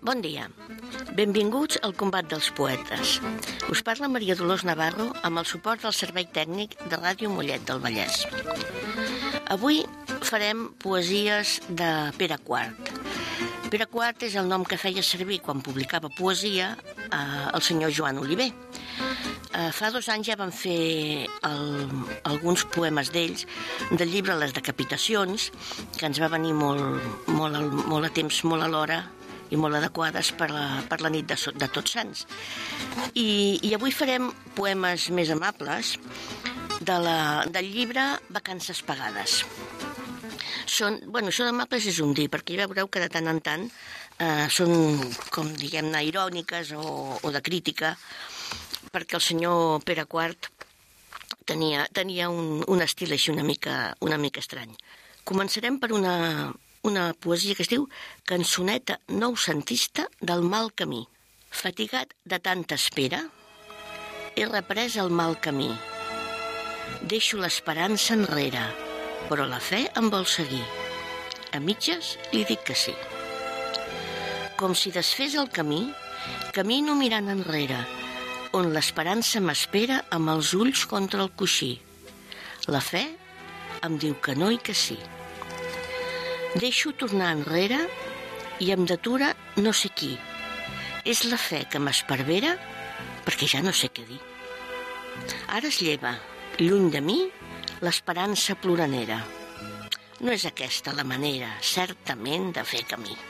Bon dia. Benvinguts al Combat dels Poetes. Us parla Maria Dolors Navarro amb el suport del Servei Tècnic de Ràdio Mollet del Vallès. Avui farem poesies de Pere Quart. Pere Quart és el nom que feia servir quan publicava poesia el senyor Joan Oliver. Fa 2 anys ja van fer alguns poemes d'ells del llibre Les decapitacions, que ens va venir molt a temps, molt a l'hora i molt adequades per la nit de Tots Sants. I avui farem poemes més amables del llibre Vacances pagades. Són amables és un dir, perquè ja veureu que de tant en tant són, com diguem-ne, iròniques o de crítica, perquè el senyor Pere Quart tenia un estil així una mica estrany. Començarem per una poesia que es diu Cançoneta noucentista del mal camí. Fatigat de tanta espera, he reprès el mal camí. Deixo l'esperança enrere, però la fe em vol seguir. A mitges li dic que sí. Com si desfés el camí, camino mirant enrere, on l'esperança m'espera amb els ulls contra el coixí. La fe em diu que no i que sí. Deixo tornar enrere i em detura no sé qui. És la fe que m'esparvera perquè ja no sé què dir. Ara es lleva, lluny de mi, l'esperança ploranera. No és aquesta la manera, certament, de fer camí.